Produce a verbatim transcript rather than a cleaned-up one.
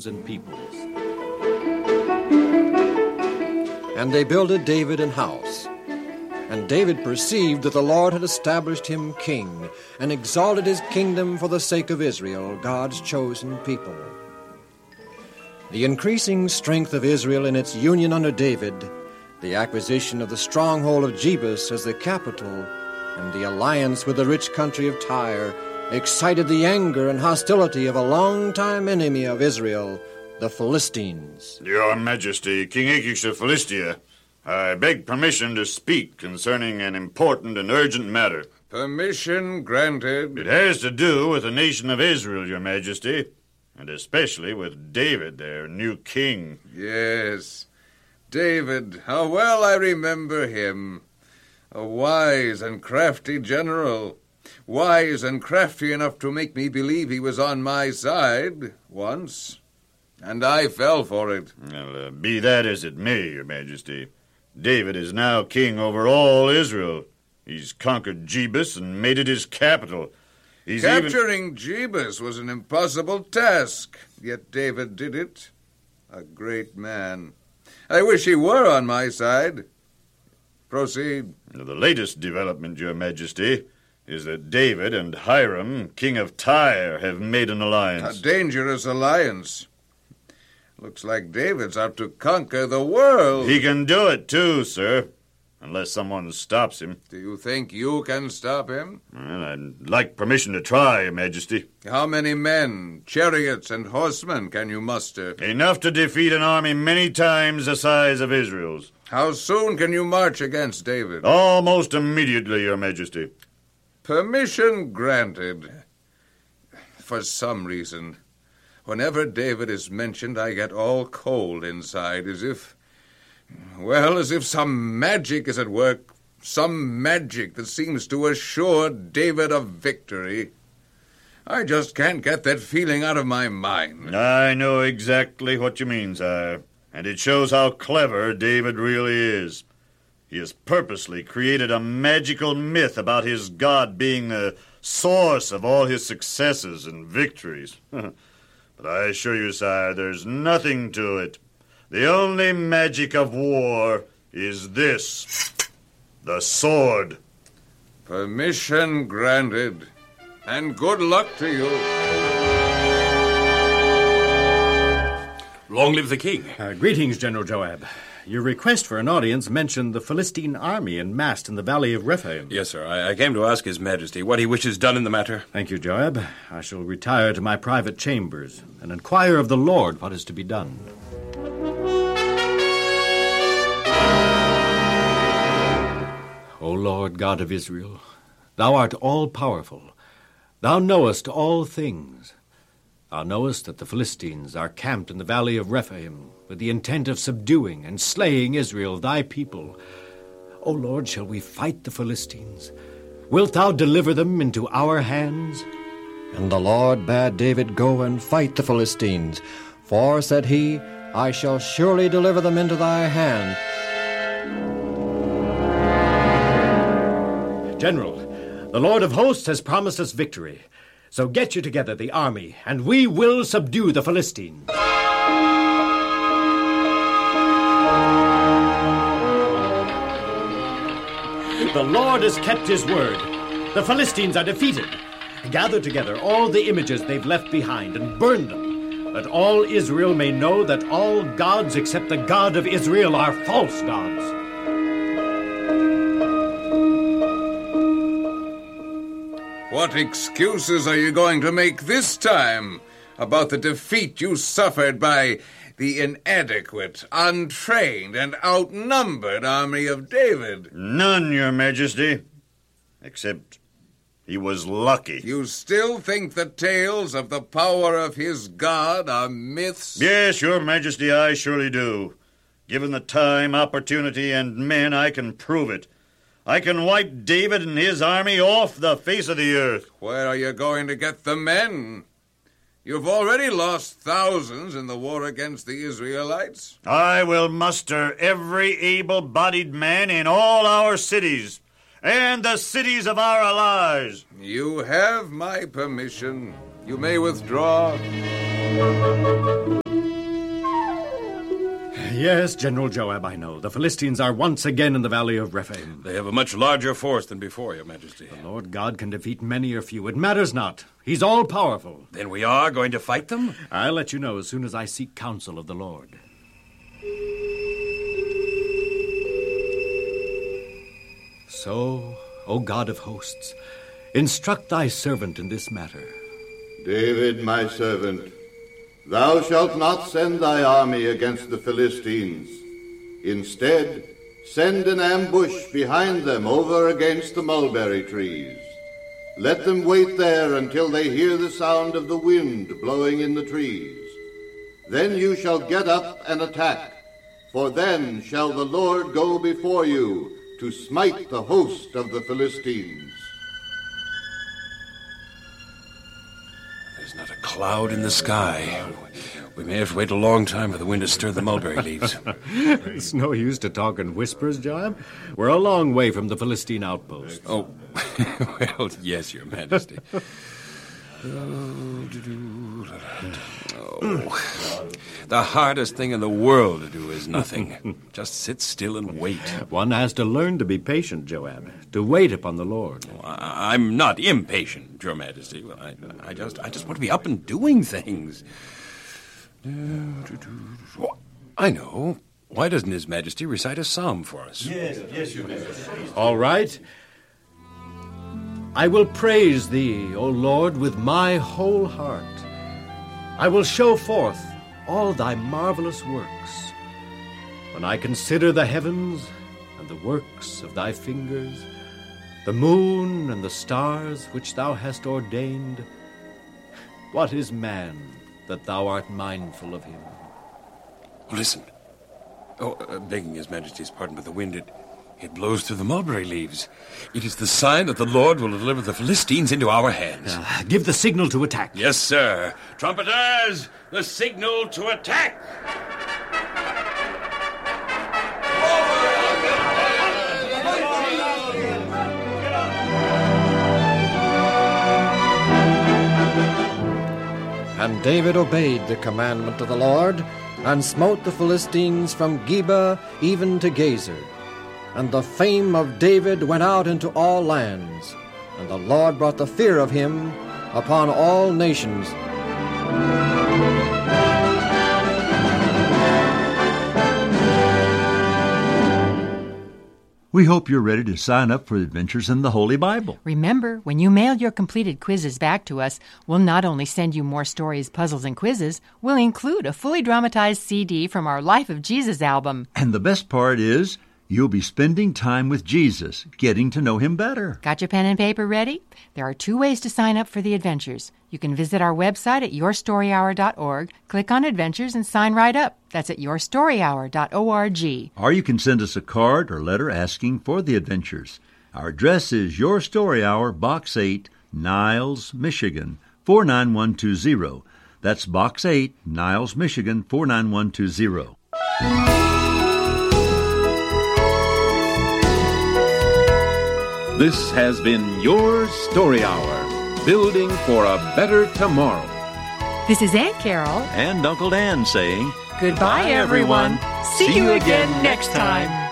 nations and peoples. And they builded David an house. And David perceived that the Lord had established him king, and exalted his kingdom for the sake of Israel, God's chosen people. The increasing strength of Israel in its union under David, the acquisition of the stronghold of Jebus as the capital, and the alliance with the rich country of Tyre excited the anger and hostility of a long-time enemy of Israel, the Philistines. Your Majesty, King Achish of Philistia, I beg permission to speak concerning an important and urgent matter. Permission granted. It has to do with the nation of Israel, Your Majesty, and especially with David, their new king. Yes, David, how well I remember him. A wise and crafty general. Wise and crafty enough to make me believe he was on my side once. And I fell for it. Well, uh, be that as it may, Your Majesty, David is now king over all Israel. He's conquered Jebus and made it his capital. He's Capturing even... Jebus was an impossible task, yet David did it. A great man. I wish he were on my side. Proceed. The latest development, Your Majesty, is that David and Hiram, king of Tyre, have made an alliance. A dangerous alliance. Looks like David's out to conquer the world. He can do it, too, sir, unless someone stops him. Do you think you can stop him? Well, I'd like permission to try, Your Majesty. How many men, chariots, and horsemen can you muster? Enough to defeat an army many times the size of Israel's. How soon can you march against David? Almost immediately, Your Majesty. Permission granted. For some reason, whenever David is mentioned, I get all cold inside, as if, well, as if some magic is at work, some magic that seems to assure David a victory. I just can't get that feeling out of my mind. I know exactly what you mean, sire, and it shows how clever David really is. He has purposely created a magical myth about his God being the source of all his successes and victories. But I assure you, sire, there's nothing to it. The only magic of war is this, the sword. Permission granted, and good luck to you. Long live the king. Uh, greetings, General Joab. Your request for an audience mentioned the Philistine army enmassed in the valley of Rephaim. Yes, sir. I, I came to ask His Majesty what he wishes done in the matter. Thank you, Joab. I shall retire to my private chambers and inquire of the Lord what is to be done. O Lord God of Israel, thou art all-powerful. Thou knowest all things. Thou knowest that the Philistines are camped in the valley of Rephaim with the intent of subduing and slaying Israel, thy people. O Lord, shall we fight the Philistines? Wilt thou deliver them into our hands? And the Lord bade David go and fight the Philistines. For, said he, I shall surely deliver them into thy hand. General, the Lord of hosts has promised us victory. So get you together, the army, and we will subdue the Philistines. The Lord has kept his word. The Philistines are defeated. Gather together all the images they've left behind and burn them, that all Israel may know that all gods except the God of Israel are false gods. What excuses are you going to make this time about the defeat you suffered by the inadequate, untrained, and outnumbered army of David? None, Your Majesty, except he was lucky. You still think the tales of the power of his God are myths? Yes, Your Majesty, I surely do. Given the time, opportunity, and men, I can prove it. I can wipe David and his army off the face of the earth. Where are you going to get the men? You've already lost thousands in the war against the Israelites. I will muster every able-bodied man in all our cities, and the cities of our allies. You have my permission. You may withdraw. Yes, General Joab, I know. The Philistines are once again in the valley of Rephaim. They have a much larger force than before, Your Majesty. The Lord God can defeat many or few. It matters not. He's all-powerful. Then we are going to fight them? I'll let you know as soon as I seek counsel of the Lord. So, O God of hosts, instruct thy servant in this matter. David, my servant, thou shalt not send thy army against the Philistines. Instead, send an ambush behind them over against the mulberry trees. Let them wait there until they hear the sound of the wind blowing in the trees. Then you shall get up and attack, for then shall the Lord go before you to smite the host of the Philistines. There's not a cloud in the sky. We may have to wait a long time for the wind to stir the mulberry leaves. It's no use to talk in whispers, Joab. We're a long way from the Philistine outposts. Oh, well, yes, Your Majesty. Oh, the hardest thing in the world to do is nothing. Just sit still and wait. One has to learn to be patient, Joab, to wait upon the Lord. Well, I, I'm not impatient, Your Majesty. Well, I, I just, I just want to be up and doing things. Oh, I know. Why doesn't His Majesty recite a psalm for us? Yes, yes, Your Majesty. All right. I will praise thee, O Lord, with my whole heart. I will show forth all thy marvelous works. When I consider the heavens and the works of thy fingers, the moon and the stars which thou hast ordained, what is man that thou art mindful of him? Listen. Oh, uh, begging His Majesty's pardon, but the wind, it, it blows through the mulberry leaves. It is the sign that the Lord will deliver the Philistines into our hands. Uh, give the signal to attack. Yes, sir. Trumpeters, the signal to attack! And David obeyed the commandment of the Lord, and smote the Philistines from Geba even to Gezer. And the fame of David went out into all lands, and the Lord brought the fear of him upon all nations. We hope you're ready to sign up for Adventures in the Holy Bible. Remember, when you mail your completed quizzes back to us, we'll not only send you more stories, puzzles, and quizzes, we'll include a fully dramatized C D from our Life of Jesus album. And the best part is, you'll be spending time with Jesus, getting to know Him better. Got your pen and paper ready? There are two ways to sign up for the adventures. You can visit our website at your story hour dot org, click on Adventures, and sign right up. That's at your story hour dot org. Or you can send us a card or letter asking for the adventures. Our address is Your Story Hour, Box eight, Niles, Michigan, four nine one two zero. That's Box eight, Niles, Michigan, four nine one two zero. This has been Your Story Hour, building for a better tomorrow. This is Aunt Carol And Uncle Dan saying, Goodbye, everyone. See you again next time.